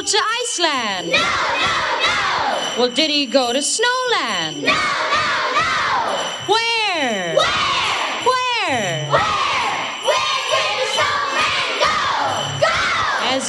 to Iceland? No, no, no! Well, did he go to Snowland? No, no!